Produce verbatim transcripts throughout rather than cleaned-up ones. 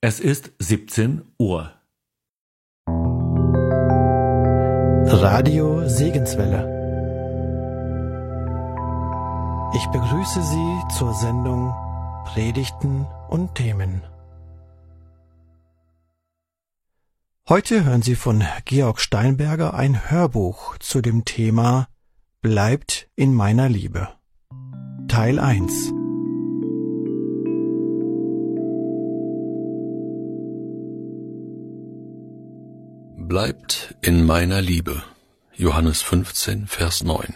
Es ist siebzehn Uhr. Radio Segenswelle. Ich begrüße Sie zur Sendung Predigten und Themen. Heute hören Sie von Georg Steinberger ein Hörbuch zu dem Thema Bleibt in meiner Liebe. Teil eins. Bleibt in meiner Liebe. Johannes fünfzehn, Vers neun.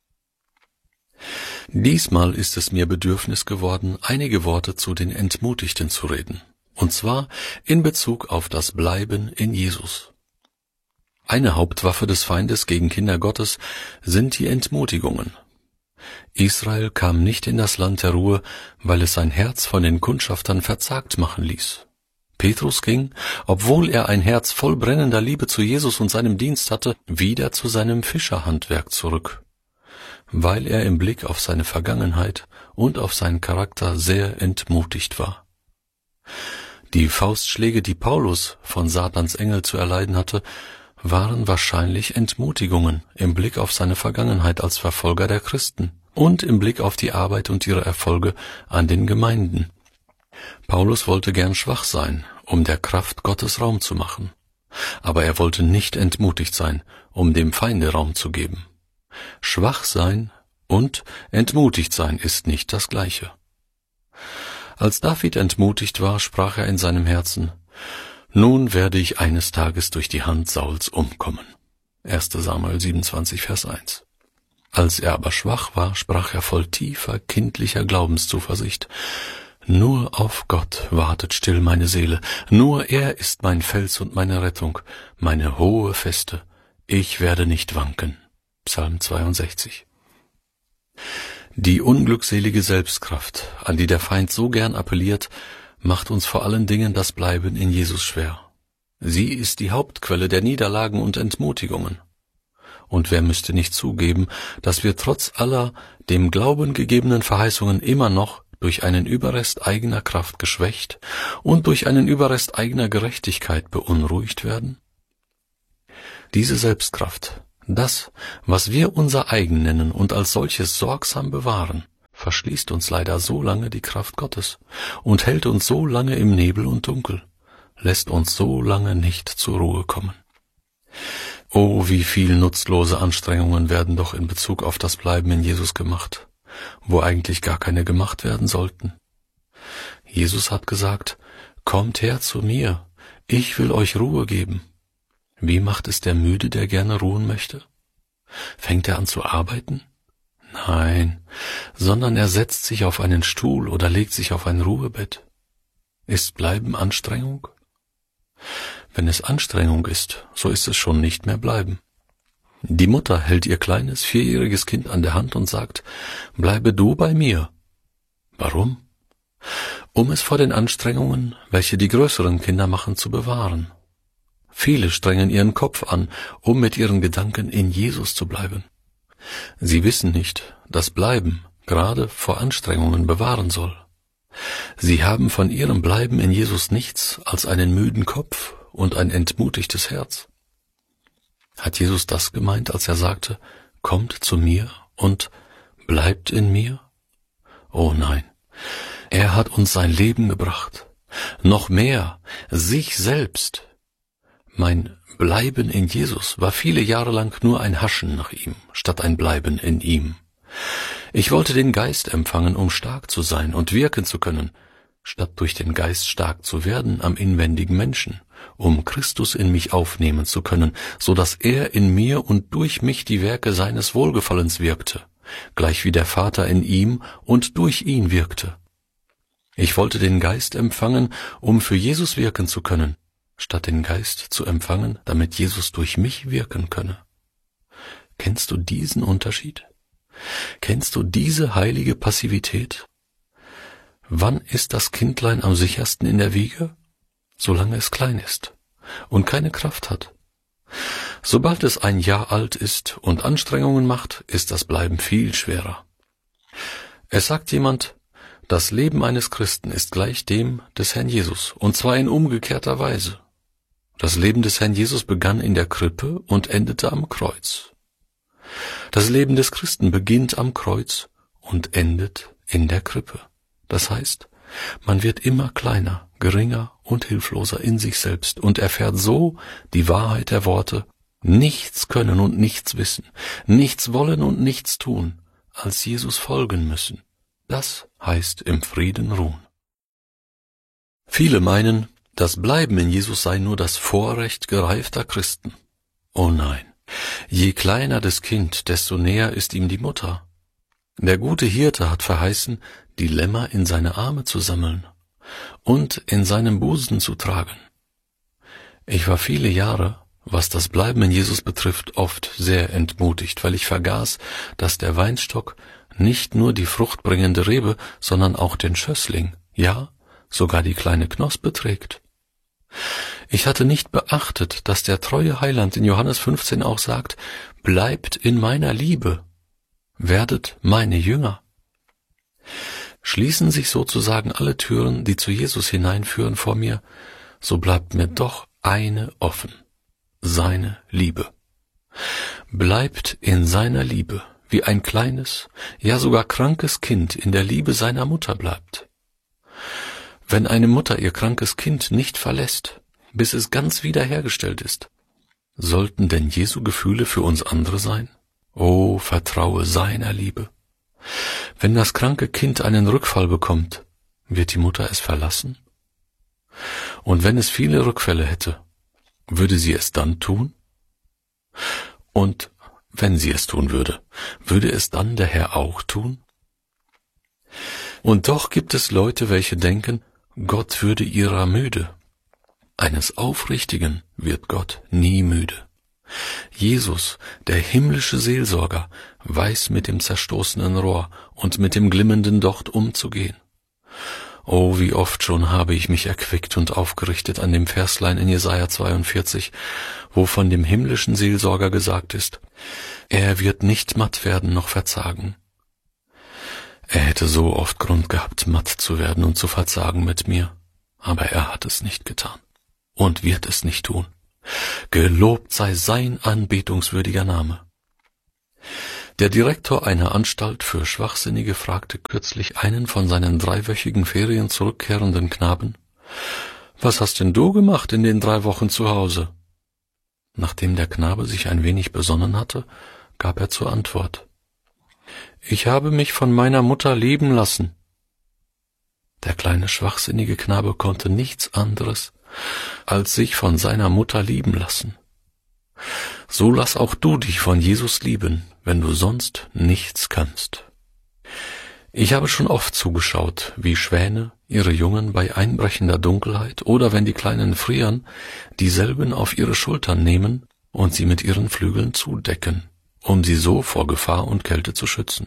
Diesmal ist es mir Bedürfnis geworden, einige Worte zu den Entmutigten zu reden, und zwar in Bezug auf das Bleiben in Jesus. Eine Hauptwaffe des Feindes gegen Kinder Gottes sind die Entmutigungen. Israel kam nicht in das Land der Ruhe, weil es sein Herz von den Kundschaftern verzagt machen ließ. Petrus ging, obwohl er ein Herz voll brennender Liebe zu Jesus und seinem Dienst hatte, wieder zu seinem Fischerhandwerk zurück, weil er im Blick auf seine Vergangenheit und auf seinen Charakter sehr entmutigt war. Die Faustschläge, die Paulus von Satans Engel zu erleiden hatte, waren wahrscheinlich Entmutigungen im Blick auf seine Vergangenheit als Verfolger der Christen und im Blick auf die Arbeit und ihre Erfolge an den Gemeinden. Paulus wollte gern schwach sein, um der Kraft Gottes Raum zu machen. Aber er wollte nicht entmutigt sein, um dem Feinde Raum zu geben. Schwach sein und entmutigt sein ist nicht das Gleiche. Als David entmutigt war, sprach er in seinem Herzen: Nun werde ich eines Tages durch die Hand Sauls umkommen. erster Samuel siebenundzwanzig, Vers eins. Als er aber schwach war, sprach er voll tiefer, kindlicher Glaubenszuversicht: Nur auf Gott wartet still meine Seele, nur er ist mein Fels und meine Rettung, meine hohe Feste, ich werde nicht wanken. Psalm zweiundsechzig. Die unglückselige Selbstkraft, an die der Feind so gern appelliert, macht uns vor allen Dingen das Bleiben in Jesus schwer. Sie ist die Hauptquelle der Niederlagen und Entmutigungen. Und wer müsste nicht zugeben, dass wir trotz aller dem Glauben gegebenen Verheißungen immer noch durch einen Überrest eigener Kraft geschwächt und durch einen Überrest eigener Gerechtigkeit beunruhigt werden? Diese Selbstkraft, das, was wir unser eigen nennen und als solches sorgsam bewahren, verschließt uns leider so lange die Kraft Gottes und hält uns so lange im Nebel und Dunkel, lässt uns so lange nicht zur Ruhe kommen. Oh, wie viel nutzlose Anstrengungen werden doch in Bezug auf das Bleiben in Jesus gemacht, wo eigentlich gar keine gemacht werden sollten. Jesus hat gesagt: Kommt her zu mir, ich will euch Ruhe geben. Wie macht es der Müde, der gerne ruhen möchte? Fängt er an zu arbeiten? Nein, sondern er setzt sich auf einen Stuhl oder legt sich auf ein Ruhebett. Ist Bleiben Anstrengung? Wenn es Anstrengung ist, so ist es schon nicht mehr Bleiben. Die Mutter hält ihr kleines, vierjähriges Kind an der Hand und sagt: Bleibe du bei mir. Warum? Um es vor den Anstrengungen, welche die größeren Kinder machen, zu bewahren. Viele strengen ihren Kopf an, um mit ihren Gedanken in Jesus zu bleiben. Sie wissen nicht, dass Bleiben gerade vor Anstrengungen bewahren soll. Sie haben von ihrem Bleiben in Jesus nichts als einen müden Kopf und ein entmutigtes Herz. Hat Jesus das gemeint, als er sagte: Kommt zu mir und bleibt in mir? Oh nein, er hat uns sein Leben gebracht, noch mehr, sich selbst. Mein Bleiben in Jesus war viele Jahre lang nur ein Haschen nach ihm, statt ein Bleiben in ihm. Ich wollte den Geist empfangen, um stark zu sein und wirken zu können, statt durch den Geist stark zu werden am inwendigen Menschen, um Christus in mich aufnehmen zu können, so dass er in mir und durch mich die Werke seines Wohlgefallens wirkte, gleich wie der Vater in ihm und durch ihn wirkte. Ich wollte den Geist empfangen, um für Jesus wirken zu können, statt den Geist zu empfangen, damit Jesus durch mich wirken könne. Kennst du diesen Unterschied? Kennst du diese heilige Passivität? Wann ist das Kindlein am sichersten in der Wiege? Solange es klein ist und keine Kraft hat. Sobald es ein Jahr alt ist und Anstrengungen macht, ist das Bleiben viel schwerer. Es sagt jemand: Das Leben eines Christen ist gleich dem des Herrn Jesus, und zwar in umgekehrter Weise. Das Leben des Herrn Jesus begann in der Krippe und endete am Kreuz. Das Leben des Christen beginnt am Kreuz und endet in der Krippe. Das heißt, man wird immer kleiner, geringer und hilfloser in sich selbst und erfährt so die Wahrheit der Worte: nichts können und nichts wissen, nichts wollen und nichts tun, als Jesus folgen müssen. Das heißt im Frieden ruhen. Viele meinen, das Bleiben in Jesus sei nur das Vorrecht gereifter Christen. Oh nein, je kleiner das Kind, desto näher ist ihm die Mutter. Der gute Hirte hat verheißen, die Lämmer in seine Arme zu sammeln und in seinem Busen zu tragen. Ich war viele Jahre, was das Bleiben in Jesus betrifft, oft sehr entmutigt, weil ich vergaß, dass der Weinstock nicht nur die fruchtbringende Rebe, sondern auch den Schössling, ja, sogar die kleine Knospe trägt. Ich hatte nicht beachtet, dass der treue Heiland in Johannes fünfzehn auch sagt: Bleibt in meiner Liebe, werdet meine Jünger. Schließen sich sozusagen alle Türen, die zu Jesus hineinführen, vor mir, so bleibt mir doch eine offen: seine Liebe. Bleibt in seiner Liebe, wie ein kleines, ja sogar krankes Kind in der Liebe seiner Mutter bleibt. Wenn eine Mutter ihr krankes Kind nicht verlässt, bis es ganz wiederhergestellt ist, sollten denn Jesu Gefühle für uns andere sein? Oh, vertraue seiner Liebe. Wenn das kranke Kind einen Rückfall bekommt, wird die Mutter es verlassen? Und wenn es viele Rückfälle hätte, würde sie es dann tun? Und wenn sie es tun würde, würde es dann der Herr auch tun? Und doch gibt es Leute, welche denken, Gott würde ihrer müde. Eines Aufrichtigen wird Gott nie müde. Jesus, der himmlische Seelsorger, weiß mit dem zerstoßenen Rohr und mit dem glimmenden Docht umzugehen. Oh, wie oft schon habe ich mich erquickt und aufgerichtet an dem Verslein in Jesaja zweiundvierzig, wo von dem himmlischen Seelsorger gesagt ist: Er wird nicht matt werden noch verzagen. Er hätte so oft Grund gehabt, matt zu werden und zu verzagen mit mir, aber er hat es nicht getan und wird es nicht tun. Gelobt sei sein anbetungswürdiger Name. Der Direktor einer Anstalt für Schwachsinnige fragte kürzlich einen von seinen dreiwöchigen Ferien zurückkehrenden Knaben: Was hast denn du gemacht in den drei Wochen zu Hause? Nachdem der Knabe sich ein wenig besonnen hatte, gab er zur Antwort: Ich habe mich von meiner Mutter lieben lassen. Der kleine schwachsinnige Knabe konnte nichts anderes, als sich von seiner Mutter lieben lassen. So lass auch du dich von Jesus lieben, wenn du sonst nichts kannst. Ich habe schon oft zugeschaut, wie Schwäne ihre Jungen bei einbrechender Dunkelheit oder wenn die Kleinen frieren, dieselben auf ihre Schultern nehmen und sie mit ihren Flügeln zudecken, um sie so vor Gefahr und Kälte zu schützen.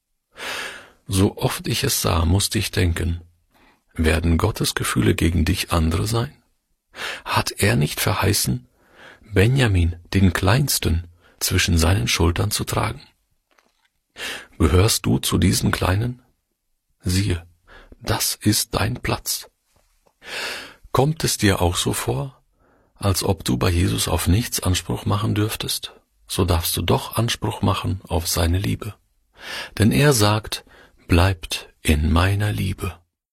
So oft ich es sah, musste ich denken: Werden Gottes Gefühle gegen dich andere sein? Hat er nicht verheißen, Benjamin, den Kleinsten, zwischen seinen Schultern zu tragen? Gehörst du zu diesen Kleinen? Siehe, das ist dein Platz. Kommt es dir auch so vor, als ob du bei Jesus auf nichts Anspruch machen dürftest? So darfst du doch Anspruch machen auf seine Liebe. Denn er sagt: Bleibt in meiner Liebe.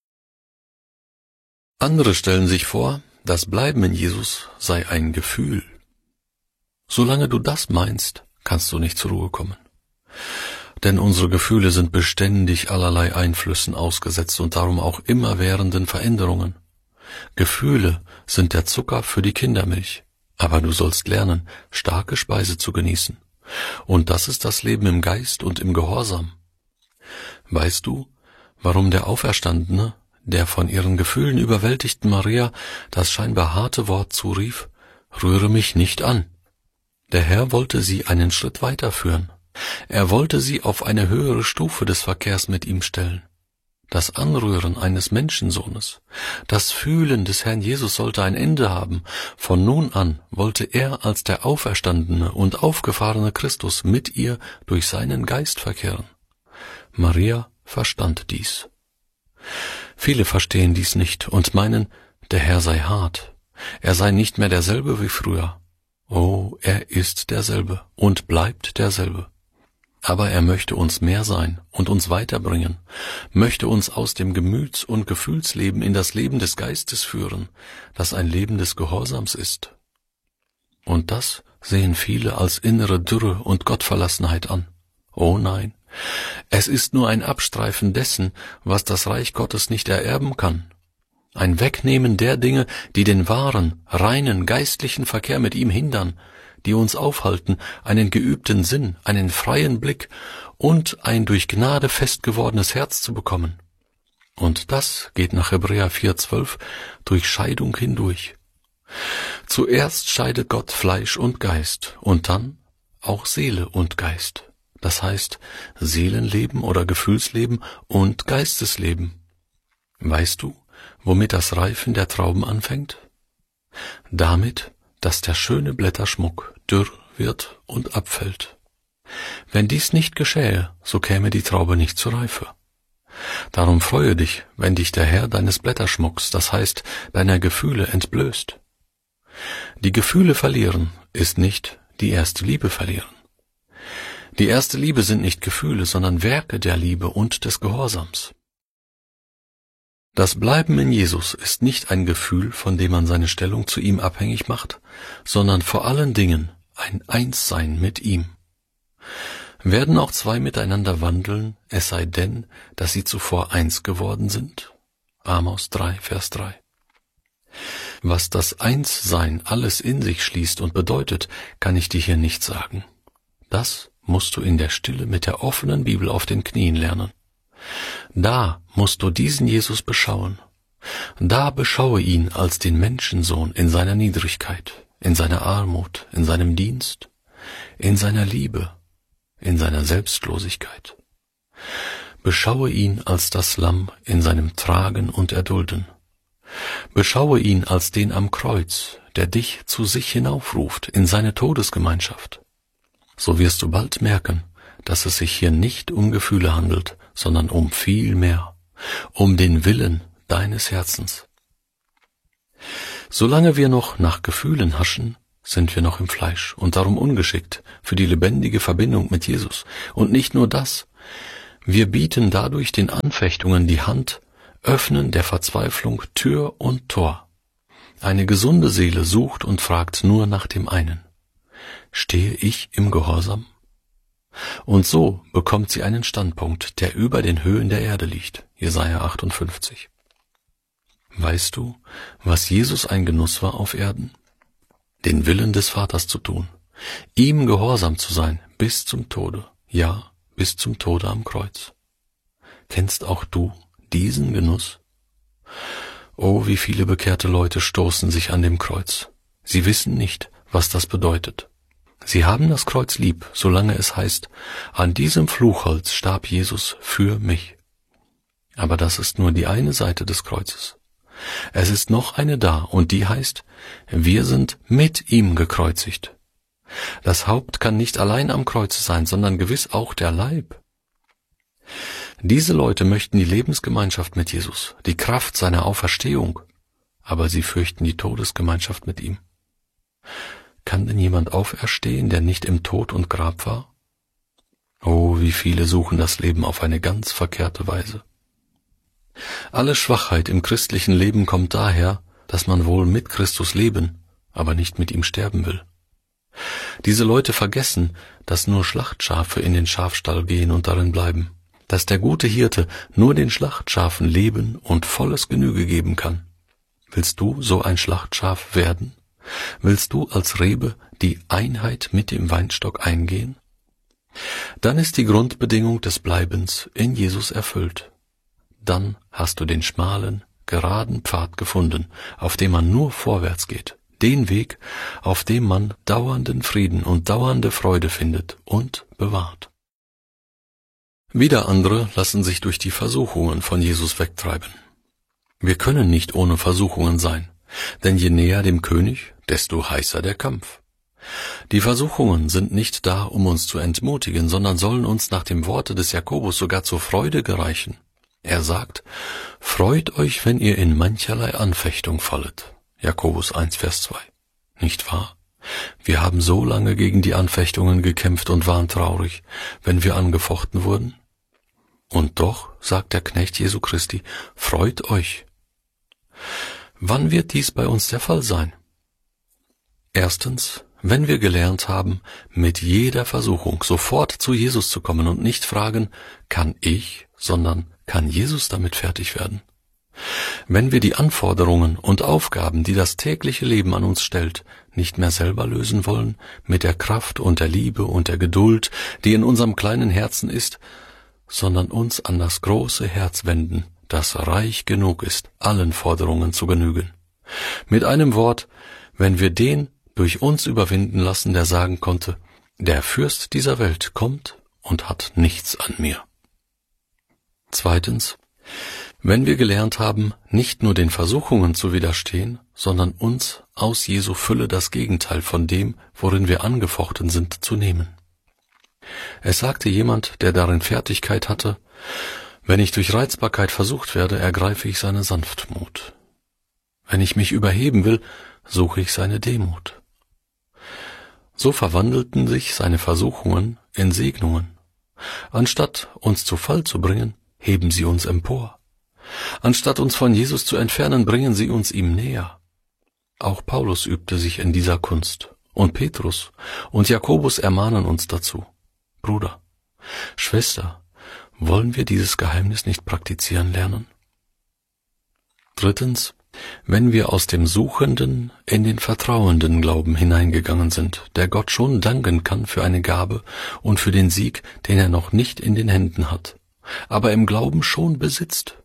Andere stellen sich vor, das Bleiben in Jesus sei ein Gefühl. Solange du das meinst, kannst du nicht zur Ruhe kommen. Denn unsere Gefühle sind beständig allerlei Einflüssen ausgesetzt und darum auch immerwährenden Veränderungen. Gefühle sind der Zucker für die Kindermilch, aber du sollst lernen, starke Speise zu genießen. Und das ist das Leben im Geist und im Gehorsam. Weißt du, warum der Auferstandene, der von ihren Gefühlen überwältigten Maria, das scheinbar harte Wort zurief: Rühre mich nicht an? Der Herr wollte sie einen Schritt weiterführen. Er wollte sie auf eine höhere Stufe des Verkehrs mit ihm stellen. Das Anrühren eines Menschensohnes, das Fühlen des Herrn Jesus sollte ein Ende haben. Von nun an wollte er als der auferstandene und aufgefahrene Christus mit ihr durch seinen Geist verkehren. Maria verstand dies. Viele verstehen dies nicht und meinen, der Herr sei hart, er sei nicht mehr derselbe wie früher. Oh, er ist derselbe und bleibt derselbe. Aber er möchte uns mehr sein und uns weiterbringen, möchte uns aus dem Gemüts- und Gefühlsleben in das Leben des Geistes führen, das ein Leben des Gehorsams ist. Und das sehen viele als innere Dürre und Gottverlassenheit an. Oh nein, es ist nur ein Abstreifen dessen, was das Reich Gottes nicht ererben kann. Ein Wegnehmen der Dinge, die den wahren, reinen, geistlichen Verkehr mit ihm hindern, die uns aufhalten, einen geübten Sinn, einen freien Blick und ein durch Gnade fest gewordenes Herz zu bekommen. Und das geht nach Hebräer vier zwölf durch Scheidung hindurch. Zuerst scheidet Gott Fleisch und Geist und dann auch Seele und Geist. Das heißt Seelenleben oder Gefühlsleben und Geistesleben. Weißt du, womit das Reifen der Trauben anfängt? Damit, dass der schöne Blätterschmuck dürr wird und abfällt. Wenn dies nicht geschähe, so käme die Traube nicht zur Reife. Darum freue dich, wenn dich der Herr deines Blätterschmucks, das heißt deiner Gefühle, entblößt. Die Gefühle verlieren ist nicht die erste Liebe verlieren. Die erste Liebe sind nicht Gefühle, sondern Werke der Liebe und des Gehorsams. Das Bleiben in Jesus ist nicht ein Gefühl, von dem man seine Stellung zu ihm abhängig macht, sondern vor allen Dingen ein Einssein mit ihm. Werden auch zwei miteinander wandeln, es sei denn, dass sie zuvor eins geworden sind? Amos drei, Vers drei. Was das Einssein alles in sich schließt und bedeutet, kann ich dir hier nicht sagen. Das musst du in der Stille mit der offenen Bibel auf den Knien lernen. Da musst du diesen Jesus beschauen. Da beschaue ihn als den Menschensohn in seiner Niedrigkeit, in seiner Armut, in seinem Dienst, in seiner Liebe, in seiner Selbstlosigkeit. Beschaue ihn als das Lamm in seinem Tragen und Erdulden. Beschaue ihn als den am Kreuz, der dich zu sich hinaufruft in seine Todesgemeinschaft. So wirst du bald merken, dass es sich hier nicht um Gefühle handelt, sondern um viel mehr, um den Willen deines Herzens. Solange wir noch nach Gefühlen haschen, sind wir noch im Fleisch und darum ungeschickt für die lebendige Verbindung mit Jesus. Und nicht nur das, wir bieten dadurch den Anfechtungen die Hand, öffnen der Verzweiflung Tür und Tor. Eine gesunde Seele sucht und fragt nur nach dem einen: Stehe ich im Gehorsam? Und so bekommt sie einen Standpunkt, der über den Höhen der Erde liegt. Jesaja achtundfünfzig. Weißt du, was Jesus ein Genuss war auf Erden? Den Willen des Vaters zu tun, ihm gehorsam zu sein bis zum Tode, ja, bis zum Tode am Kreuz. Kennst auch du diesen Genuss? Oh, wie viele bekehrte Leute stoßen sich an dem Kreuz. Sie wissen nicht, was das bedeutet. Sie haben das Kreuz lieb, solange es heißt, an diesem Fluchholz starb Jesus für mich. Aber das ist nur die eine Seite des Kreuzes. Es ist noch eine da, und die heißt, wir sind mit ihm gekreuzigt. Das Haupt kann nicht allein am Kreuz sein, sondern gewiss auch der Leib. Diese Leute möchten die Lebensgemeinschaft mit Jesus, die Kraft seiner Auferstehung, aber sie fürchten die Todesgemeinschaft mit ihm. Kann denn jemand auferstehen, der nicht im Tod und Grab war? Oh, wie viele suchen das Leben auf eine ganz verkehrte Weise. Alle Schwachheit im christlichen Leben kommt daher, dass man wohl mit Christus leben, aber nicht mit ihm sterben will. Diese Leute vergessen, dass nur Schlachtschafe in den Schafstall gehen und darin bleiben, dass der gute Hirte nur den Schlachtschafen Leben und volles Genüge geben kann. Willst du so ein Schlachtschaf werden? Willst du als Rebe die Einheit mit dem Weinstock eingehen? Dann ist die Grundbedingung des Bleibens in Jesus erfüllt. Dann hast du den schmalen, geraden Pfad gefunden, auf dem man nur vorwärts geht, den Weg, auf dem man dauernden Frieden und dauernde Freude findet und bewahrt. Wieder andere lassen sich durch die Versuchungen von Jesus wegtreiben. Wir können nicht ohne Versuchungen sein, denn je näher dem König, desto heißer der Kampf. Die Versuchungen sind nicht da, um uns zu entmutigen, sondern sollen uns nach dem Worte des Jakobus sogar zur Freude gereichen. Er sagt, freut euch, wenn ihr in mancherlei Anfechtung fallet. Jakobus eins, Vers zwei. Nicht wahr? Wir haben so lange gegen die Anfechtungen gekämpft und waren traurig, wenn wir angefochten wurden. Und doch, sagt der Knecht Jesu Christi, freut euch. Wann wird dies bei uns der Fall sein? Erstens, wenn wir gelernt haben, mit jeder Versuchung sofort zu Jesus zu kommen und nicht fragen, kann ich, sondern kann Jesus damit fertig werden? Wenn wir die Anforderungen und Aufgaben, die das tägliche Leben an uns stellt, nicht mehr selber lösen wollen, mit der Kraft und der Liebe und der Geduld, die in unserem kleinen Herzen ist, sondern uns an das große Herz wenden, das reich genug ist, allen Forderungen zu genügen. Mit einem Wort, wenn wir den durch uns überwinden lassen, der sagen konnte, der Fürst dieser Welt kommt und hat nichts an mir. Zweitens, wenn wir gelernt haben, nicht nur den Versuchungen zu widerstehen, sondern uns aus Jesu Fülle das Gegenteil von dem, worin wir angefochten sind, zu nehmen. Es sagte jemand, der darin Fertigkeit hatte, wenn ich durch Reizbarkeit versucht werde, ergreife ich seine Sanftmut. Wenn ich mich überheben will, suche ich seine Demut. So verwandelten sich seine Versuchungen in Segnungen. Anstatt uns zu Fall zu bringen, heben sie uns empor. Anstatt uns von Jesus zu entfernen, bringen sie uns ihm näher. Auch Paulus übte sich in dieser Kunst, und Petrus und Jakobus ermahnen uns dazu. Bruder, Schwester, wollen wir dieses Geheimnis nicht praktizieren lernen? Drittens, wenn wir aus dem suchenden in den vertrauenden Glauben hineingegangen sind, der Gott schon danken kann für eine Gabe und für den Sieg, den er noch nicht in den Händen hat, aber im Glauben schon besitzt.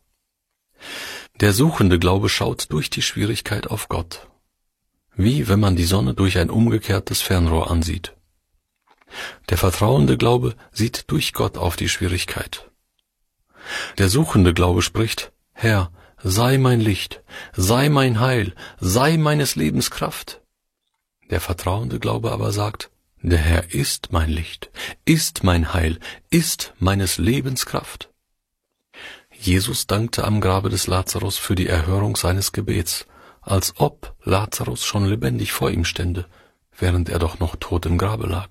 Der suchende Glaube schaut durch die Schwierigkeit auf Gott, wie wenn man die Sonne durch ein umgekehrtes Fernrohr ansieht. Der vertrauende Glaube sieht durch Gott auf die Schwierigkeit. Der suchende Glaube spricht, Herr, sei mein Licht, sei mein Heil, sei meines Lebens Kraft. Der vertrauende Glaube aber sagt, der Herr ist mein Licht, ist mein Heil, ist meines Lebens Kraft. Jesus dankte am Grabe des Lazarus für die Erhörung seines Gebets, als ob Lazarus schon lebendig vor ihm stände, während er doch noch tot im Grabe lag.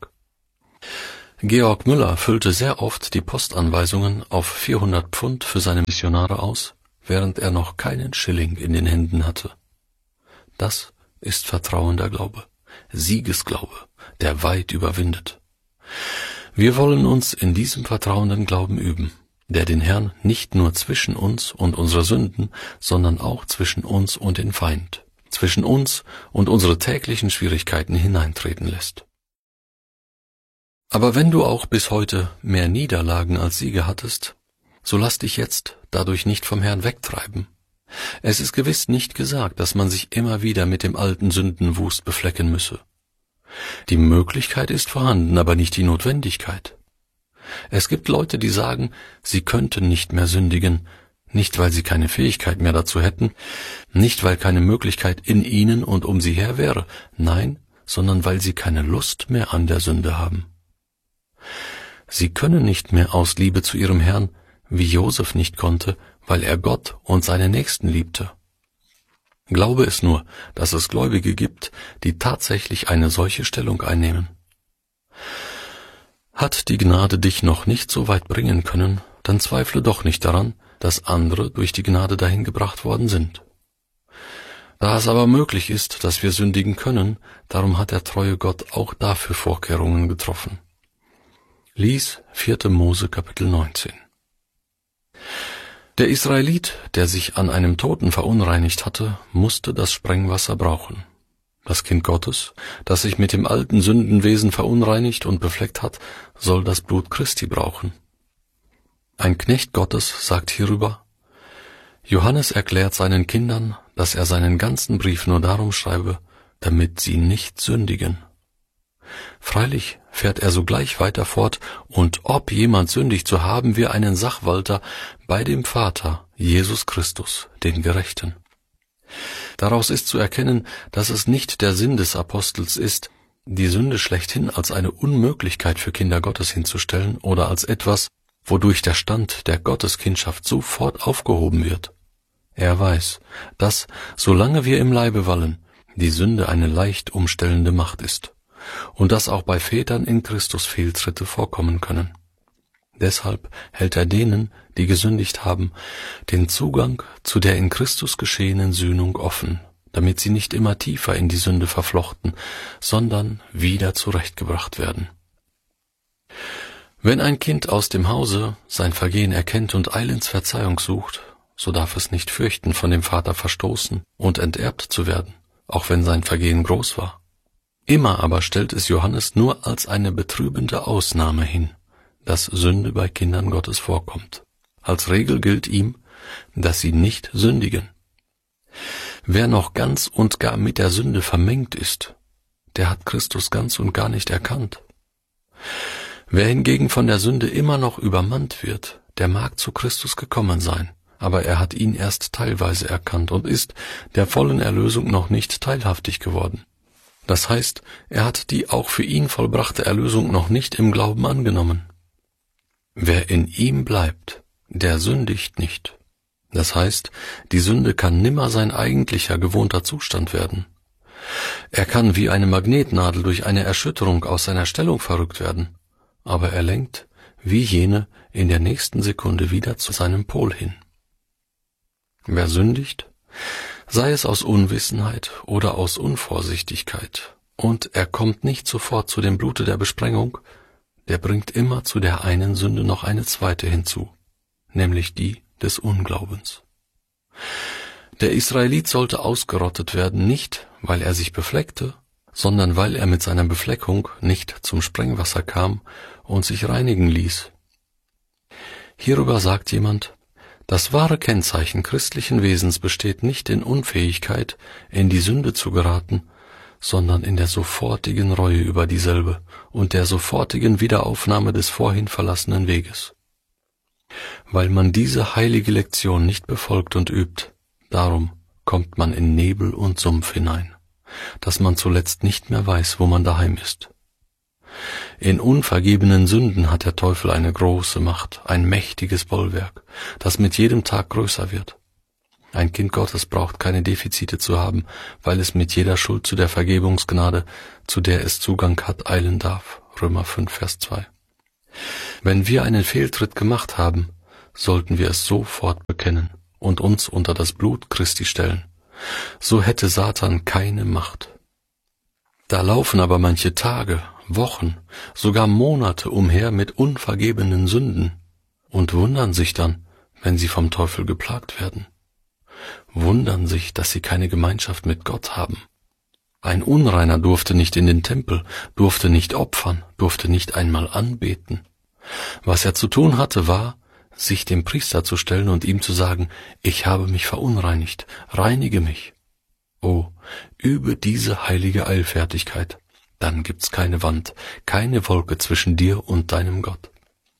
Georg Müller füllte sehr oft die Postanweisungen auf vierhundert Pfund für seine Missionare aus, während er noch keinen Schilling in den Händen hatte. Das ist vertrauender Glaube, Siegesglaube, der weit überwindet. Wir wollen uns in diesem vertrauenden Glauben üben, der den Herrn nicht nur zwischen uns und unsere Sünden, sondern auch zwischen uns und den Feind, zwischen uns und unsere täglichen Schwierigkeiten hineintreten lässt. Aber wenn du auch bis heute mehr Niederlagen als Siege hattest, so lass dich jetzt dadurch nicht vom Herrn wegtreiben. Es ist gewiss nicht gesagt, dass man sich immer wieder mit dem alten Sündenwust beflecken müsse. Die Möglichkeit ist vorhanden, aber nicht die Notwendigkeit. Es gibt Leute, die sagen, sie könnten nicht mehr sündigen, nicht weil sie keine Fähigkeit mehr dazu hätten, nicht weil keine Möglichkeit in ihnen und um sie her wäre, nein, sondern weil sie keine Lust mehr an der Sünde haben. Sie können nicht mehr aus Liebe zu ihrem Herrn, wie Josef nicht konnte, weil er Gott und seine Nächsten liebte. Glaube es nur, dass es Gläubige gibt, die tatsächlich eine solche Stellung einnehmen. Hat die Gnade dich noch nicht so weit bringen können, dann zweifle doch nicht daran, dass andere durch die Gnade dahin gebracht worden sind. Da es aber möglich ist, dass wir sündigen können, darum hat der treue Gott auch dafür Vorkehrungen getroffen. Lies vierte Mose Kapitel neunzehn. Der Israelit, der sich an einem Toten verunreinigt hatte, musste das Sprengwasser brauchen. Das Kind Gottes, das sich mit dem alten Sündenwesen verunreinigt und befleckt hat, soll das Blut Christi brauchen. Ein Knecht Gottes sagt hierüber, Johannes erklärt seinen Kindern, dass er seinen ganzen Brief nur darum schreibe, damit sie nicht sündigen. Freilich fährt er sogleich weiter fort, und ob jemand sündigt, so haben wir einen Sachwalter bei dem Vater, Jesus Christus, den Gerechten. Daraus ist zu erkennen, dass es nicht der Sinn des Apostels ist, die Sünde schlechthin als eine Unmöglichkeit für Kinder Gottes hinzustellen oder als etwas, wodurch der Stand der Gotteskindschaft sofort aufgehoben wird. Er weiß, dass, solange wir im Leibe wallen, die Sünde eine leicht umstellende Macht ist und dass auch bei Vätern in Christus Fehltritte vorkommen können. Deshalb hält er denen, die gesündigt haben, den Zugang zu der in Christus geschehenen Sühnung offen, damit sie nicht immer tiefer in die Sünde verflochten, sondern wieder zurechtgebracht werden. Wenn ein Kind aus dem Hause sein Vergehen erkennt und eilends Verzeihung sucht, so darf es nicht fürchten, von dem Vater verstoßen und enterbt zu werden, auch wenn sein Vergehen groß war. Immer aber stellt es Johannes nur als eine betrübende Ausnahme hin, dass Sünde bei Kindern Gottes vorkommt. Als Regel gilt ihm, dass sie nicht sündigen. Wer noch ganz und gar mit der Sünde vermengt ist, der hat Christus ganz und gar nicht erkannt. Wer hingegen von der Sünde immer noch übermannt wird, der mag zu Christus gekommen sein, aber er hat ihn erst teilweise erkannt und ist der vollen Erlösung noch nicht teilhaftig geworden. Das heißt, er hat die auch für ihn vollbrachte Erlösung noch nicht im Glauben angenommen. Wer in ihm bleibt, der sündigt nicht. Das heißt, die Sünde kann nimmer sein eigentlicher gewohnter Zustand werden. Er kann wie eine Magnetnadel durch eine Erschütterung aus seiner Stellung verrückt werden, aber er lenkt, wie jene, in der nächsten Sekunde wieder zu seinem Pol hin. Wer sündigt, sei es aus Unwissenheit oder aus Unvorsichtigkeit, und er kommt nicht sofort zu dem Blute der Besprengung, der bringt immer zu der einen Sünde noch eine zweite hinzu, nämlich die des Unglaubens. Der Israelit sollte ausgerottet werden, nicht, weil er sich befleckte, sondern weil er mit seiner Befleckung nicht zum Sprengwasser kam und sich reinigen ließ. Hierüber sagt jemand, das wahre Kennzeichen christlichen Wesens besteht nicht in Unfähigkeit, in die Sünde zu geraten, sondern in der sofortigen Reue über dieselbe und der sofortigen Wiederaufnahme des vorhin verlassenen Weges. Weil man diese heilige Lektion nicht befolgt und übt, darum kommt man in Nebel und Sumpf hinein, dass man zuletzt nicht mehr weiß, wo man daheim ist. In unvergebenen Sünden hat der Teufel eine große Macht, ein mächtiges Bollwerk, das mit jedem Tag größer wird. Ein Kind Gottes braucht keine Defizite zu haben, weil es mit jeder Schuld zu der Vergebungsgnade, zu der es Zugang hat, eilen darf. Römer fünf, Vers zwei. Wenn wir einen Fehltritt gemacht haben, sollten wir es sofort bekennen und uns unter das Blut Christi stellen. So hätte Satan keine Macht. Da laufen aber manche Tage, Wochen, sogar Monate umher mit unvergebenen Sünden und wundern sich dann, wenn sie vom Teufel geplagt werden. Wundern sich, dass sie keine Gemeinschaft mit Gott haben. Ein Unreiner durfte nicht in den Tempel, durfte nicht opfern, durfte nicht einmal anbeten. Was er zu tun hatte, war, sich dem Priester zu stellen und ihm zu sagen, ich habe mich verunreinigt, reinige mich. Oh, übe diese heilige Eilfertigkeit, dann gibt's keine Wand, keine Wolke zwischen dir und deinem Gott.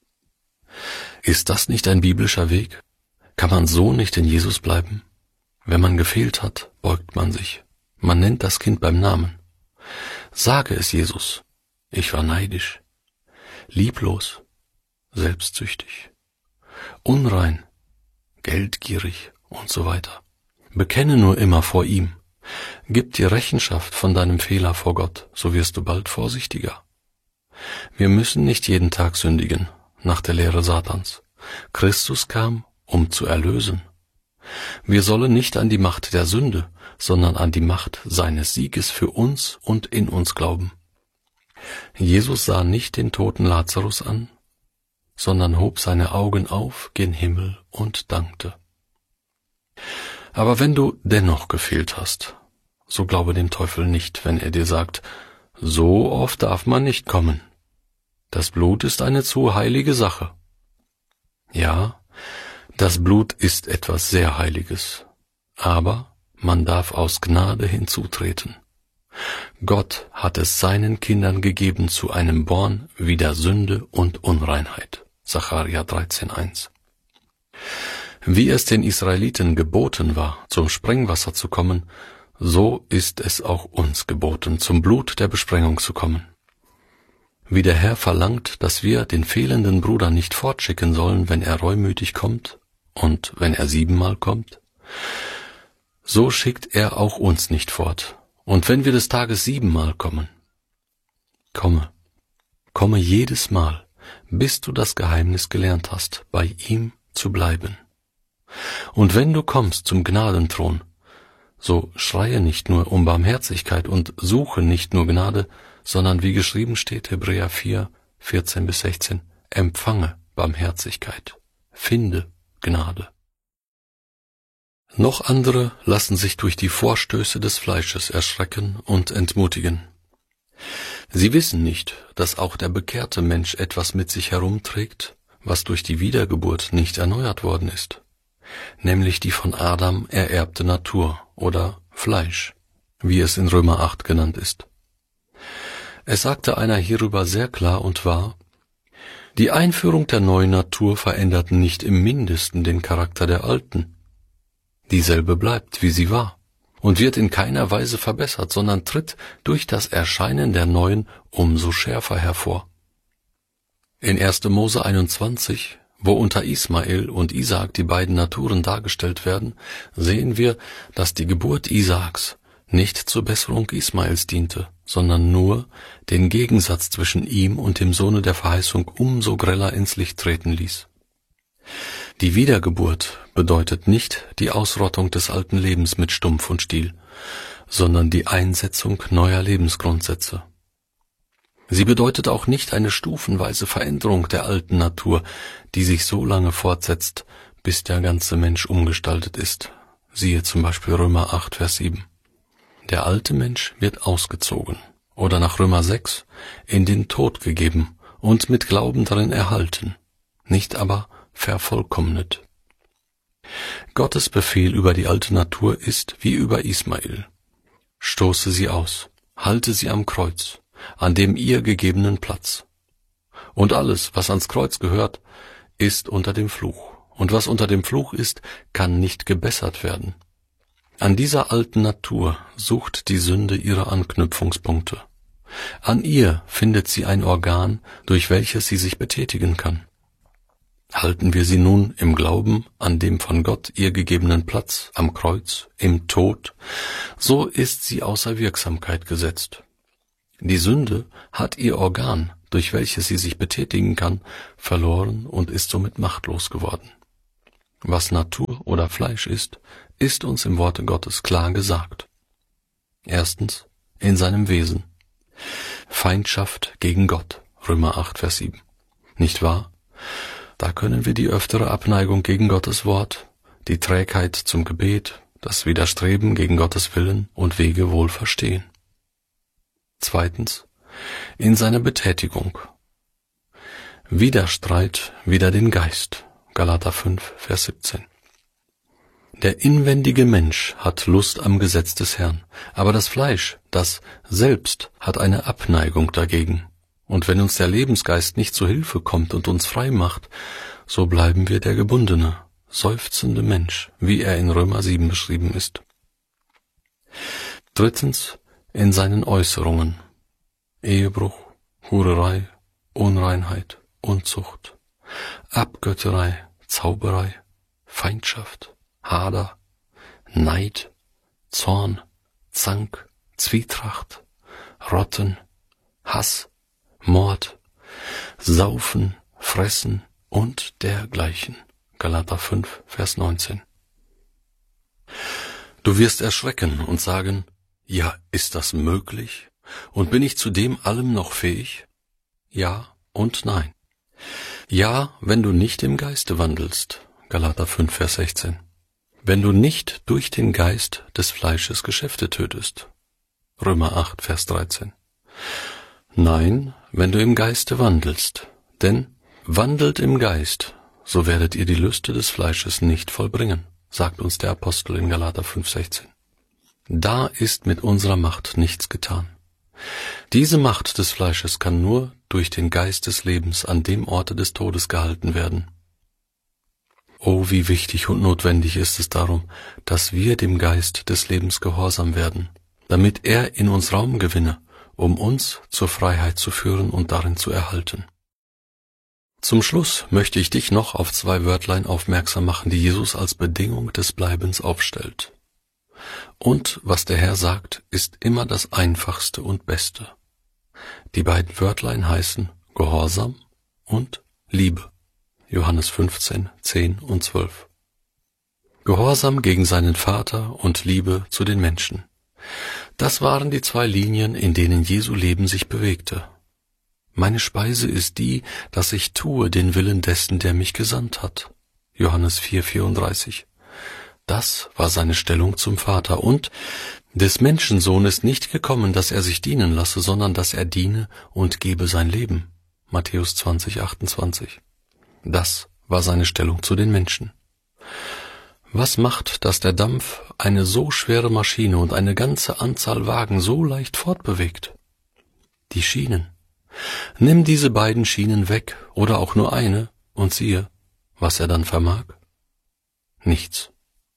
Ist das nicht ein biblischer Weg? Kann man so nicht in Jesus bleiben? Wenn man gefehlt hat, beugt man sich. Man nennt das Kind beim Namen. Sage es Jesus, ich war neidisch, lieblos, selbstsüchtig, unrein, geldgierig und so weiter. Bekenne nur immer vor ihm. Gib dir Rechenschaft von deinem Fehler vor Gott, so wirst du bald vorsichtiger. Wir müssen nicht jeden Tag sündigen, nach der Lehre Satans. Christus kam, um zu erlösen. Wir sollen nicht an die Macht der Sünde, sondern an die Macht seines Sieges für uns und in uns glauben. Jesus sah nicht den toten Lazarus an, sondern hob seine Augen auf gen Himmel und dankte. Aber wenn du dennoch gefehlt hast, so glaube dem Teufel nicht, wenn er dir sagt, so oft darf man nicht kommen. Das Blut ist eine zu heilige Sache. Ja, das Blut ist etwas sehr Heiliges, aber man darf aus Gnade hinzutreten. Gott hat es seinen Kindern gegeben zu einem Born wider Sünde und Unreinheit. Sacharja dreizehn, eins. Wie es den Israeliten geboten war, zum Sprengwasser zu kommen, so ist es auch uns geboten, zum Blut der Besprengung zu kommen. wie der Herr verlangt, dass wir den fehlenden Bruder nicht fortschicken sollen, wenn er reumütig kommt und wenn er siebenmal kommt, so schickt er auch uns nicht fort. Und wenn wir des Tages siebenmal kommen, komme, komme jedes Mal, bis du das Geheimnis gelernt hast, bei ihm zu bleiben. Und wenn du kommst zum Gnadenthron, so schreie nicht nur um Barmherzigkeit und suche nicht nur Gnade, sondern wie geschrieben steht, Hebräer vier, vierzehn bis sechzehn, empfange Barmherzigkeit, finde Gnade. Noch andere lassen sich durch die Vorstöße des Fleisches erschrecken und entmutigen. Sie wissen nicht, dass auch der bekehrte Mensch etwas mit sich herumträgt, was durch die Wiedergeburt nicht erneuert worden ist, nämlich die von Adam ererbte Natur oder Fleisch, wie es in Römer acht genannt ist. Es sagte einer hierüber sehr klar und wahr: Die Einführung der neuen Natur verändert nicht im Mindesten den Charakter der alten. Dieselbe bleibt, wie sie war, und wird in keiner Weise verbessert, sondern tritt durch das Erscheinen der neuen umso schärfer hervor. In erster Mose einundzwanzig, wo unter Ismael und Isaak die beiden Naturen dargestellt werden, sehen wir, dass die Geburt Isaaks nicht zur Besserung Ismaels diente, sondern nur den Gegensatz zwischen ihm und dem Sohne der Verheißung umso greller ins Licht treten ließ. Die Wiedergeburt bedeutet nicht die Ausrottung des alten Lebens mit Stumpf und Stiel, sondern die Einsetzung neuer Lebensgrundsätze. Sie bedeutet auch nicht eine stufenweise Veränderung der alten Natur, die sich so lange fortsetzt, bis der ganze Mensch umgestaltet ist. Siehe zum Beispiel Römer acht, Vers sieben. Der alte Mensch wird ausgezogen, oder nach Römer sechs, in den Tod gegeben und mit Glauben darin erhalten, nicht aber vervollkommnet. Gottes Befehl über die alte Natur ist wie über Ismael: Stoße sie aus, halte sie am Kreuz, an dem ihr gegebenen Platz. Und alles, was ans Kreuz gehört, ist unter dem Fluch. Und was unter dem Fluch ist, kann nicht gebessert werden. An dieser alten Natur sucht die Sünde ihre Anknüpfungspunkte. An ihr findet sie ein Organ, durch welches sie sich betätigen kann. Halten wir sie nun im Glauben an dem von Gott ihr gegebenen Platz am Kreuz, im Tod, so ist sie außer Wirksamkeit gesetzt. Die Sünde hat ihr Organ, durch welches sie sich betätigen kann, verloren und ist somit machtlos geworden. Was Natur oder Fleisch ist, ist uns im Worte Gottes klar gesagt. Erstens, in seinem Wesen. Feindschaft gegen Gott, Römer acht, Vers sieben. Nicht wahr? Da können wir die öftere Abneigung gegen Gottes Wort, die Trägheit zum Gebet, das Widerstreben gegen Gottes Willen und Wege wohl verstehen. Zweitens, in seiner Betätigung. Widerstreit wider den Geist, Galater fünf, Vers siebzehn. Der inwendige Mensch hat Lust am Gesetz des Herrn, aber das Fleisch, das selbst, hat eine Abneigung dagegen. Und wenn uns der Lebensgeist nicht zu Hilfe kommt und uns frei macht, so bleiben wir der gebundene, seufzende Mensch, wie er in Römer sieben beschrieben ist. Drittens, in seinen Äußerungen. Ehebruch, Hurerei, Unreinheit, Unzucht, Abgötterei, Zauberei, Feindschaft, Hader, Neid, Zorn, Zank, Zwietracht, Rotten, Hass, Mord, Saufen, Fressen und dergleichen. Galater fünf, Vers neunzehn. Du wirst erschrecken und sagen: Ja, ist das möglich? Und bin ich zu dem allem noch fähig? Ja und nein. Ja, wenn du nicht im Geiste wandelst. Galater fünf, Vers sechzehn. Wenn du nicht durch den Geist des Fleisches Geschäfte tötest. Römer acht, Vers dreizehn. Nein, wenn du im Geiste wandelst, denn wandelt im Geist, so werdet ihr die Lüste des Fleisches nicht vollbringen, sagt uns der Apostel in Galater fünf, sechzehn. Da ist mit unserer Macht nichts getan. Diese Macht des Fleisches kann nur durch den Geist des Lebens an dem Orte des Todes gehalten werden. Oh, wie wichtig und notwendig ist es darum, dass wir dem Geist des Lebens gehorsam werden, damit er in uns Raum gewinne um uns zur Freiheit zu führen und darin zu erhalten. Zum Schluss möchte ich dich noch auf zwei Wörtlein aufmerksam machen, die Jesus als Bedingung des Bleibens aufstellt. Und was der Herr sagt, ist immer das Einfachste und Beste. Die beiden Wörtlein heißen Gehorsam und Liebe. Johannes fünfzehn, zehn und zwölf. Gehorsam gegen seinen Vater und Liebe zu den Menschen. Das waren die zwei Linien, in denen Jesu Leben sich bewegte. Meine Speise ist die, dass ich tue den Willen dessen, der mich gesandt hat. Johannes vier, vierunddreißig. Das war seine Stellung zum Vater. Und des Menschensohn ist nicht gekommen, dass er sich dienen lasse, sondern dass er diene und gebe sein Leben. Matthäus zwanzig, achtundzwanzig. Das war seine Stellung zu den Menschen. Was macht, dass der Dampf eine so schwere Maschine und eine ganze Anzahl Wagen so leicht fortbewegt? Die Schienen. Nimm diese beiden Schienen weg oder auch nur eine und siehe, was er dann vermag. Nichts.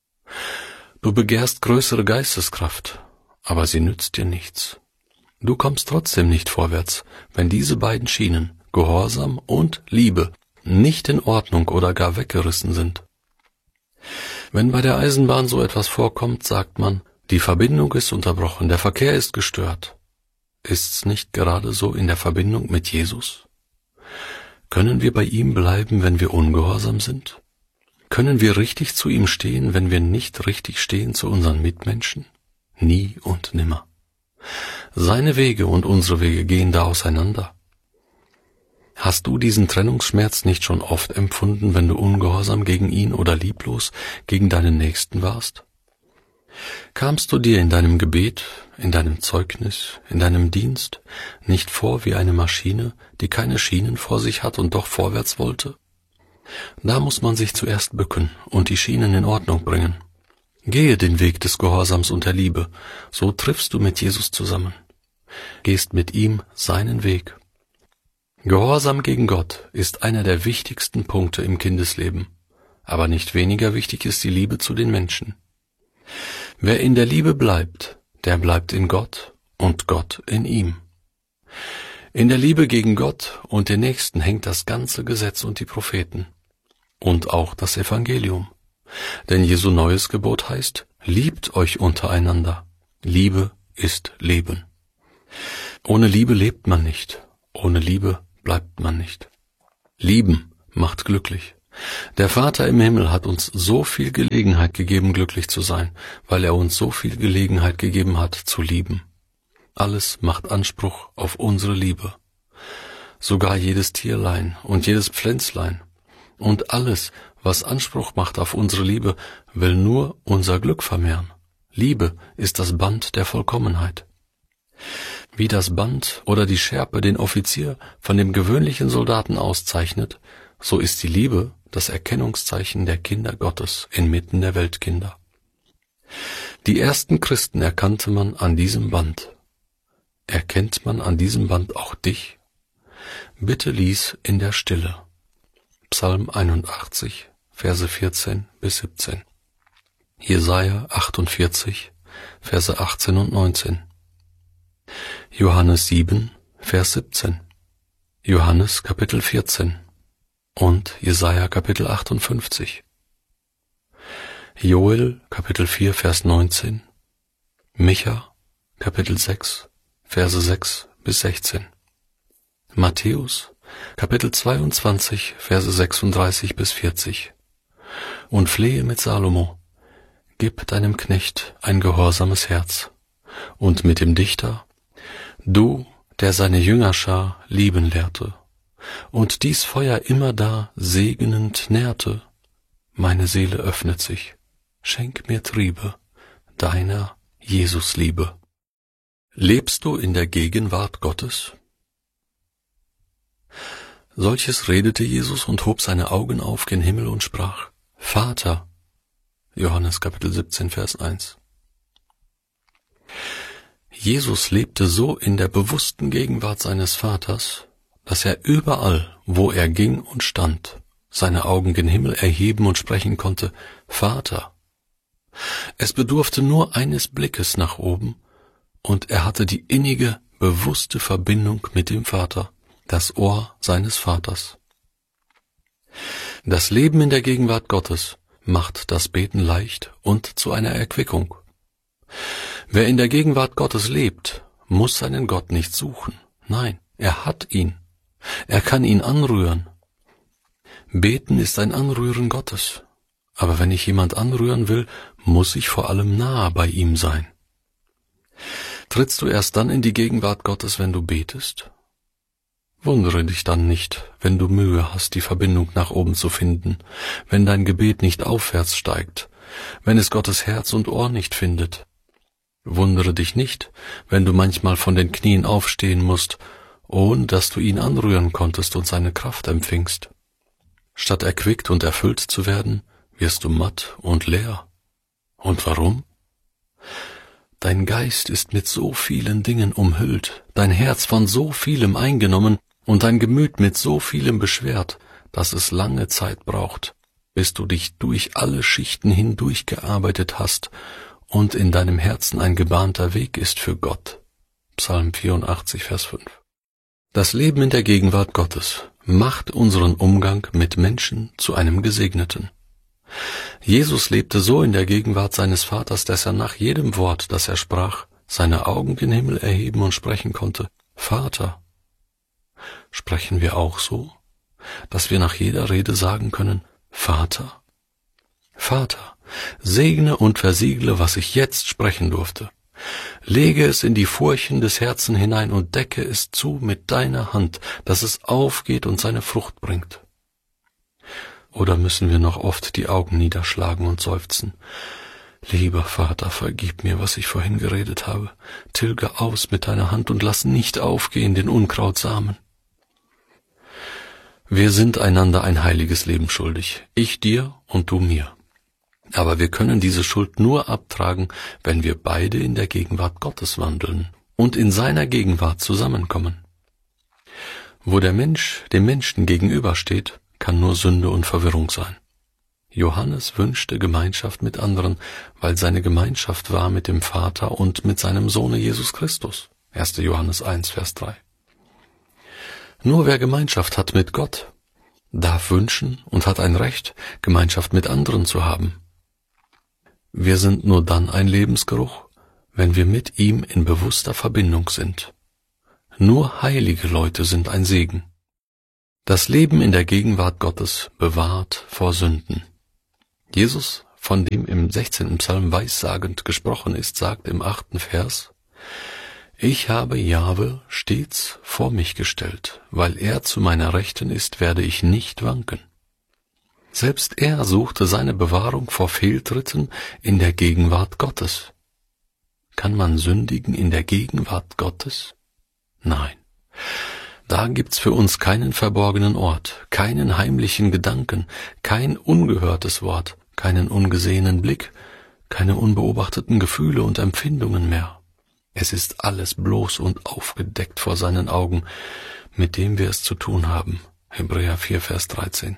Du begehrst größere Geisteskraft, aber sie nützt dir nichts. Du kommst trotzdem nicht vorwärts, wenn diese beiden Schienen, Gehorsam und Liebe, nicht in Ordnung oder gar weggerissen sind. Wenn bei der Eisenbahn so etwas vorkommt, sagt man, die Verbindung ist unterbrochen, der Verkehr ist gestört. Ist's nicht gerade so in der Verbindung mit Jesus? Können wir bei ihm bleiben, wenn wir ungehorsam sind? Können wir richtig zu ihm stehen, wenn wir nicht richtig stehen zu unseren Mitmenschen? Nie und nimmer. Seine Wege und unsere Wege gehen da auseinander. Hast du diesen Trennungsschmerz nicht schon oft empfunden, wenn du ungehorsam gegen ihn oder lieblos gegen deinen Nächsten warst? Kamst du dir in deinem Gebet, in deinem Zeugnis, in deinem Dienst nicht vor wie eine Maschine, die keine Schienen vor sich hat und doch vorwärts wollte? Da muss man sich zuerst bücken und die Schienen in Ordnung bringen. Gehe den Weg des Gehorsams und der Liebe, so triffst du mit Jesus zusammen. Gehst mit ihm seinen Weg. Gehorsam gegen Gott ist einer der wichtigsten Punkte im Kindesleben, aber nicht weniger wichtig ist die Liebe zu den Menschen. Wer in der Liebe bleibt, der bleibt in Gott und Gott in ihm. In der Liebe gegen Gott und den Nächsten hängt das ganze Gesetz und die Propheten und auch das Evangelium. Denn Jesu neues Gebot heißt, liebt euch untereinander. Liebe ist Leben. Ohne Liebe lebt man nicht, ohne Liebe bleibt man nicht. Lieben macht glücklich. Der Vater im Himmel hat uns so viel Gelegenheit gegeben, glücklich zu sein, weil er uns so viel Gelegenheit gegeben hat, zu lieben. Alles macht Anspruch auf unsere Liebe. Sogar jedes Tierlein und jedes Pflänzlein. Und alles, was Anspruch macht auf unsere Liebe, will nur unser Glück vermehren. Liebe ist das Band der Vollkommenheit. Wie das Band oder die Schärpe den Offizier von dem gewöhnlichen Soldaten auszeichnet, so ist die Liebe das Erkennungszeichen der Kinder Gottes inmitten der Weltkinder. Die ersten Christen erkannte man an diesem Band. Erkennt man an diesem Band auch dich? Bitte lies in der Stille. Psalm einundachtzig, Verse vierzehn bis siebzehn. Jesaja achtundvierzig, Verse achtzehn und neunzehn. Johannes sieben, Vers siebzehn. Johannes Kapitel vierzehn. Und Jesaja Kapitel achtundfünfzig. Joel Kapitel vier, Vers neunzehn. Micha Kapitel sechs, Verse sechs bis sechzehn. Matthäus Kapitel zweiundzwanzig, Verse sechsunddreißig bis vierzig. Und flehe mit Salomo, gib deinem Knecht ein gehorsames Herz. Und mit dem Dichter, du, der seine Jüngerschar lieben lehrte, und dies Feuer immerdar segnend nährte, meine Seele öffnet sich, schenk mir Triebe deiner Jesusliebe. Lebst du in der Gegenwart Gottes? Solches redete Jesus und hob seine Augen auf gen Himmel und sprach, Vater, Johannes Kapitel siebzehn, Vers eins. Jesus lebte so in der bewussten Gegenwart seines Vaters, dass er überall, wo er ging und stand, seine Augen gen Himmel erheben und sprechen konnte, Vater. Es bedurfte nur eines Blickes nach oben, und er hatte die innige, bewusste Verbindung mit dem Vater, das Ohr seines Vaters. Das Leben in der Gegenwart Gottes macht das Beten leicht und zu einer Erquickung. Wer in der Gegenwart Gottes lebt, muss seinen Gott nicht suchen. Nein, er hat ihn. Er kann ihn anrühren. Beten ist ein Anrühren Gottes. Aber wenn ich jemand anrühren will, muss ich vor allem nahe bei ihm sein. Trittst du erst dann in die Gegenwart Gottes, wenn du betest? Wundere dich dann nicht, wenn du Mühe hast, die Verbindung nach oben zu finden, wenn dein Gebet nicht aufwärts steigt, wenn es Gottes Herz und Ohr nicht findet. Wundere dich nicht, wenn du manchmal von den Knien aufstehen musst, ohne dass du ihn anrühren konntest und seine Kraft empfingst. Statt erquickt und erfüllt zu werden, wirst du matt und leer. Und warum? Dein Geist ist mit so vielen Dingen umhüllt, dein Herz von so vielem eingenommen und dein Gemüt mit so vielem beschwert, dass es lange Zeit braucht, bis du dich durch alle Schichten hindurchgearbeitet hast und in deinem Herzen ein gebahnter Weg ist für Gott. Psalm vierundachtzig, Vers fünf. Das Leben in der Gegenwart Gottes macht unseren Umgang mit Menschen zu einem Gesegneten. Jesus lebte so in der Gegenwart seines Vaters, dass er nach jedem Wort, das er sprach, seine Augen gen Himmel erheben und sprechen konnte: Vater. Sprechen wir auch so, dass wir nach jeder Rede sagen können: Vater? Vater, segne und versiegle, was ich jetzt sprechen durfte. Lege es in die Furchen des Herzens hinein und decke es zu mit deiner Hand, dass es aufgeht und seine Frucht bringt. Oder müssen wir noch oft die Augen niederschlagen und seufzen: Lieber Vater, vergib mir, was ich vorhin geredet habe. Tilge aus mit deiner Hand und lass nicht aufgehen den Unkrautsamen. Wir sind einander ein heiliges Leben schuldig, ich dir und du mir. Aber wir können diese Schuld nur abtragen, wenn wir beide in der Gegenwart Gottes wandeln und in seiner Gegenwart zusammenkommen. Wo der Mensch dem Menschen gegenübersteht, kann nur Sünde und Verwirrung sein. Johannes wünschte Gemeinschaft mit anderen, weil seine Gemeinschaft war mit dem Vater und mit seinem Sohne Jesus Christus. erster Johannes eins, Vers drei. Nur wer Gemeinschaft hat mit Gott, darf wünschen und hat ein Recht, Gemeinschaft mit anderen zu haben. Wir sind nur dann ein Lebensgeruch, wenn wir mit ihm in bewusster Verbindung sind. Nur heilige Leute sind ein Segen. Das Leben in der Gegenwart Gottes bewahrt vor Sünden. Jesus, von dem im sechzehnten Psalm weissagend gesprochen ist, sagt im achten Vers: Ich habe Jahwe stets vor mich gestellt, weil er zu meiner Rechten ist, werde ich nicht wanken. Selbst er suchte seine Bewahrung vor Fehltritten in der Gegenwart Gottes. Kann man sündigen in der Gegenwart Gottes? Nein. Da gibt's für uns keinen verborgenen Ort, keinen heimlichen Gedanken, kein ungehörtes Wort, keinen ungesehenen Blick, keine unbeobachteten Gefühle und Empfindungen mehr. Es ist alles bloß und aufgedeckt vor seinen Augen, mit dem wir es zu tun haben. Hebräer vier, Vers dreizehn.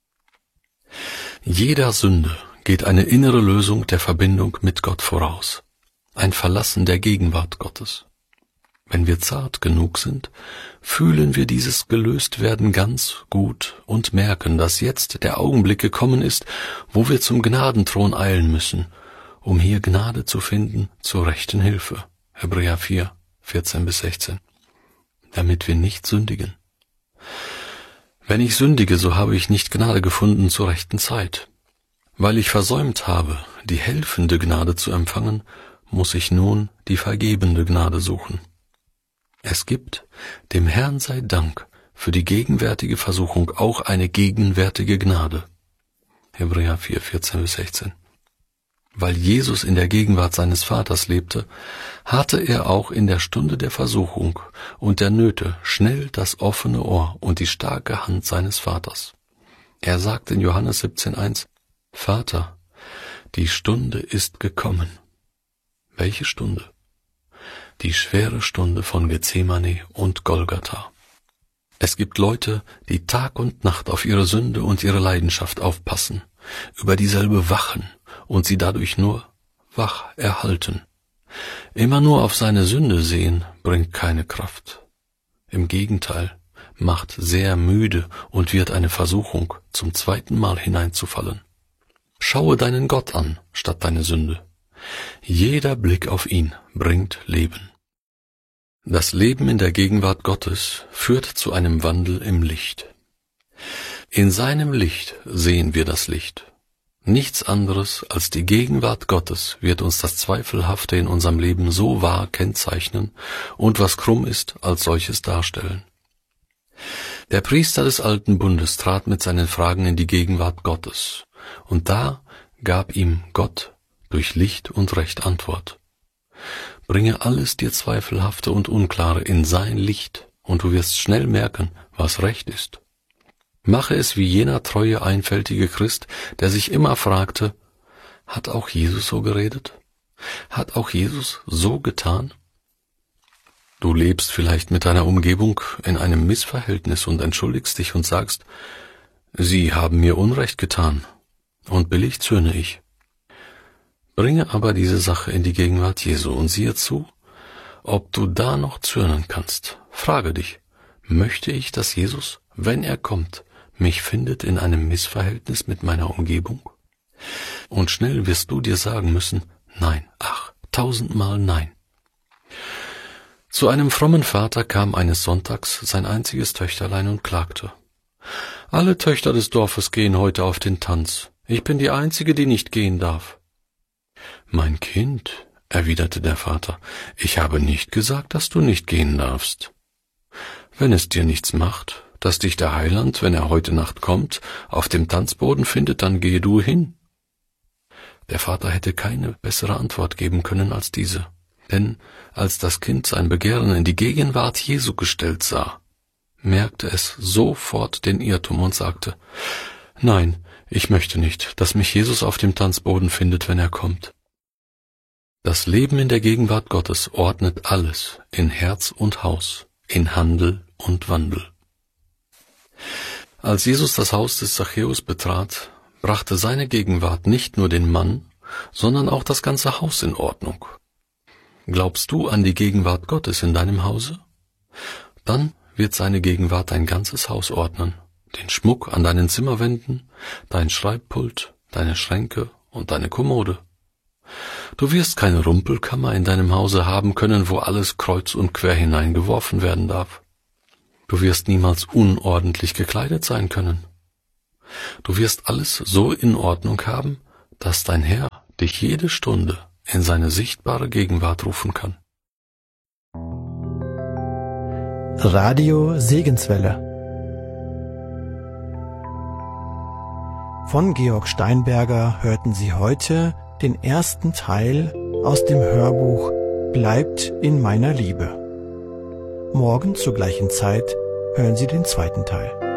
Jeder Sünde geht eine innere Lösung der Verbindung mit Gott voraus, ein Verlassen der Gegenwart Gottes. Wenn wir zart genug sind, fühlen wir dieses Gelöstwerden ganz gut und merken, dass jetzt der Augenblick gekommen ist, wo wir zum Gnadenthron eilen müssen, um hier Gnade zu finden zur rechten Hilfe. Hebräer vier, vierzehn bis sechzehn. Damit wir nicht sündigen. Wenn ich sündige, so habe ich nicht Gnade gefunden zur rechten Zeit. Weil ich versäumt habe, die helfende Gnade zu empfangen, muss ich nun die vergebende Gnade suchen. Es gibt, dem Herrn sei Dank, für die gegenwärtige Versuchung auch eine gegenwärtige Gnade. Hebräer vier, vierzehn bis sechzehn. Weil Jesus in der Gegenwart seines Vaters lebte, hatte er auch in der Stunde der Versuchung und der Nöte schnell das offene Ohr und die starke Hand seines Vaters. Er sagt in Johannes siebzehn, eins: Vater, die Stunde ist gekommen. Welche Stunde? Die schwere Stunde von Gethsemane und Golgatha. Es gibt Leute, die Tag und Nacht auf ihre Sünde und ihre Leidenschaft aufpassen, über dieselbe wachen und sie dadurch nur wach erhalten. Immer nur auf seine Sünde sehen bringt keine Kraft. Im Gegenteil, macht sehr müde und wird eine Versuchung, zum zweiten Mal hineinzufallen. Schaue deinen Gott an, statt deine Sünde. Jeder Blick auf ihn bringt Leben. Das Leben in der Gegenwart Gottes führt zu einem Wandel im Licht. In seinem Licht sehen wir das Licht. Nichts anderes als die Gegenwart Gottes wird uns das Zweifelhafte in unserem Leben so wahr kennzeichnen und was krumm ist, als solches darstellen. Der Priester des Alten Bundes trat mit seinen Fragen in die Gegenwart Gottes, und da gab ihm Gott durch Licht und Recht Antwort. Bringe alles dir Zweifelhafte und Unklare in sein Licht, und du wirst schnell merken, was Recht ist. Mache es wie jener treue, einfältige Christ, der sich immer fragte, hat auch Jesus so geredet? Hat auch Jesus so getan? Du lebst vielleicht mit deiner Umgebung in einem Missverhältnis und entschuldigst dich und sagst, sie haben mir Unrecht getan, und billig zürne ich. Bringe aber diese Sache in die Gegenwart Jesu und siehe zu, ob du da noch zürnen kannst. Frage dich, möchte ich, dass Jesus, wenn er kommt, mich findet in einem Missverhältnis mit meiner Umgebung? Und schnell wirst du dir sagen müssen, nein, ach, tausendmal nein. Zu einem frommen Vater kam eines Sonntags sein einziges Töchterlein und klagte. Alle Töchter des Dorfes gehen heute auf den Tanz. Ich bin die Einzige, die nicht gehen darf. Mein Kind, erwiderte der Vater, ich habe nicht gesagt, dass du nicht gehen darfst. Wenn es dir nichts macht, dass dich der Heiland, wenn er heute Nacht kommt, auf dem Tanzboden findet, dann gehe du hin. Der Vater hätte keine bessere Antwort geben können als diese, denn als das Kind sein Begehren in die Gegenwart Jesu gestellt sah, merkte es sofort den Irrtum und sagte, nein, ich möchte nicht, dass mich Jesus auf dem Tanzboden findet, wenn er kommt. Das Leben in der Gegenwart Gottes ordnet alles in Herz und Haus, in Handel und Wandel. Als Jesus das Haus des Zachäus betrat, brachte seine Gegenwart nicht nur den Mann, sondern auch das ganze Haus in Ordnung. Glaubst du an die Gegenwart Gottes in deinem Hause? Dann wird seine Gegenwart dein ganzes Haus ordnen, den Schmuck an deinen Zimmerwänden, dein Schreibpult, deine Schränke und deine Kommode. Du wirst keine Rumpelkammer in deinem Hause haben können, wo alles kreuz und quer hineingeworfen werden darf. Du wirst niemals unordentlich gekleidet sein können. Du wirst alles so in Ordnung haben, dass dein Herr dich jede Stunde in seine sichtbare Gegenwart rufen kann. Radio Segenswelle Von Georg Steinberger hörten Sie heute den ersten Teil aus dem Hörbuch Bleibt in meiner Liebe. Morgen zur gleichen Zeit hören Sie den zweiten Teil.